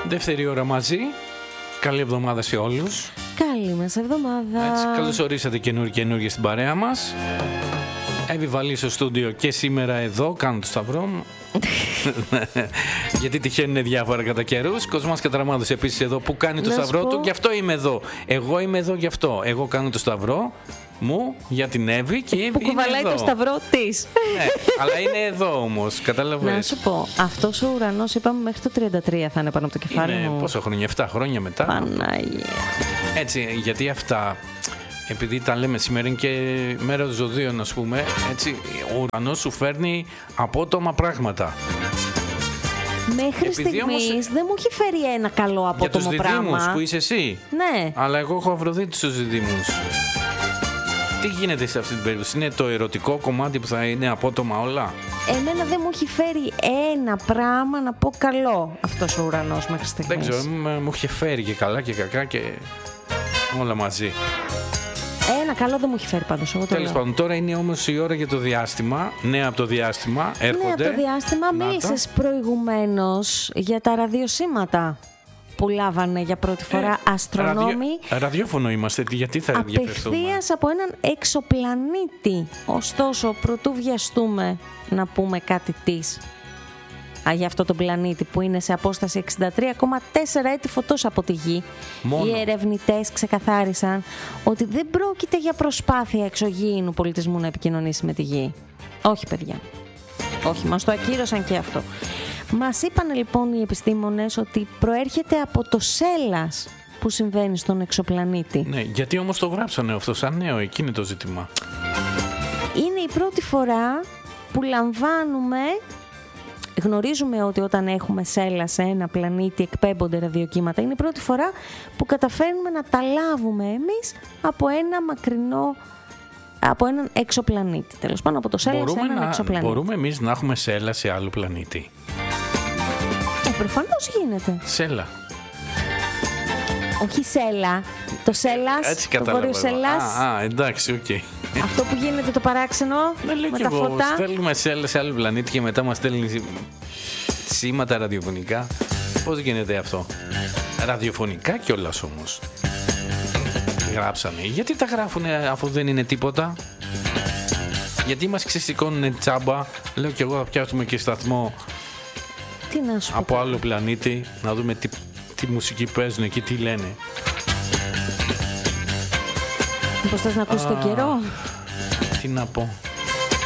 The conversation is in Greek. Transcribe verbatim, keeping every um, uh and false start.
Δεύτερη ώρα μαζί. Καλή εβδομάδα σε όλους. Καλή μας εβδομάδα. Έτσι, καλώς ορίσατε καινούργοι καινούργοι στην παρέα μας. Εύη Βαλή στο στούντιο και σήμερα εδώ. Κάνω το σταυρό μου. Γιατί τυχαίνουν διάφορα κατά καιρούς. Κοσμάς Κατραμάδος επίσης εδώ που κάνει το να σταυρό πω... του. Γι' αυτό είμαι εδώ. Εγώ είμαι εδώ γι' αυτό. Εγώ κάνω το σταυρό μου για την Εύη και η Εύη που κουβαλάει εδώ. το σταυρό της. Ναι, αλλά είναι εδώ όμως, κατάλαβες. Να σου πω, αυτός ο ουρανός είπαμε μέχρι το τριάντα τρία θα είναι πάνω από το κεφάλι είναι μου. πόσα χρόνια, επτά χρόνια μετά. Παναγία. Έτσι, γιατί αυτά, επειδή τα λέμε σήμερα είναι και μέρα των ζωδίων, ας πούμε, έτσι, ο ουρανός σου φέρνει απότομα πράγματα. Μέχρι στιγμής όμως... δεν μου έχει φέρει ένα καλό απότομο για πράγμα. τους διδύμους που είσαι εσύ. Ναι. Αλλά εγώ έχω Αφροδίτη στους διδύμους. Τι γίνεται σε αυτή την περίπτωση, είναι το ερωτικό κομμάτι που θα είναι απότομα όλα. Εμένα δεν μου έχει φέρει ένα πράγμα να πω καλό αυτός ο ουρανός μέχρι στιγμής. Δεν ξέρω, μου είχε φέρει και καλά και κακά και όλα μαζί. Ένα καλό δεν μου έχει φέρει πάντως. Τέλος πάντων, τώρα είναι όμως η ώρα για το διάστημα. Νέα από το διάστημα έρχονται. Νέα από το διάστημα. Μίλησες προηγουμένως για τα ραδιοσύματα που λάβανε για πρώτη φορά ε, αστρονόμοι. Ραδιο... Ραδιόφωνο είμαστε, γιατί θα ενδιαφερθούμε. Απευθείας από έναν εξωπλανήτη. Ωστόσο, πρωτού βιαστούμε να πούμε κάτι της Α, για αυτό τον πλανήτη που είναι σε απόσταση εξήντα τρία κόμμα τέσσερα έτη φωτός από τη Γη. Μόνο. Οι ερευνητές ξεκαθάρισαν ότι δεν πρόκειται για προσπάθεια εξωγήινου πολιτισμού να επικοινωνήσει με τη Γη. Όχι, παιδιά. Όχι, μας το ακύρωσαν και αυτό. Μας είπαν λοιπόν οι επιστήμονες ότι προέρχεται από το σέλας που συμβαίνει στον εξωπλανήτη. Ναι, γιατί όμως το γράψανε αυτό σαν νέο, εκεί είναι το ζήτημα. Είναι η πρώτη φορά που λαμβάνουμε... Γνωρίζουμε ότι όταν έχουμε σέλα σε ένα πλανήτη εκπέμπονται ραδιοκύματα. Είναι η πρώτη φορά που καταφέρνουμε να τα λάβουμε εμείς από ένα μακρινό, από έναν εξωπλανήτη. Τέλος πάντων, από το σέλα μπορούμε σε έναν να, εξωπλανήτη. Μπορούμε εμείς να έχουμε σέλα σε άλλο πλανήτη. Ε, προφανώς γίνεται. Σέλα. Όχι σέλα. Το σέλας, το βόρειο σέλας. Α, α, εντάξει, οκ. Okay. Αυτό που γίνεται το παράξενο με τα εγώ, φώτα. Στέλνουμε σέλα σε άλλο πλανήτη και μετά μας στέλνει σήματα ραδιοφωνικά. Πώς γίνεται αυτό? Ραδιοφωνικά κιόλας όμως. Γράψανε. Γιατί τα γράφουνε αφού δεν είναι τίποτα? Γιατί μας ξεσηκώνουνε τσάμπα? Λέω κι εγώ θα πιάσουμε και σταθμό τι να σου από πω. άλλο πλανήτη να δούμε τι, τι μουσική παίζουν εκεί, τι λένε. Μήπως θες να ακούσεις τον καιρό? Τι να πω.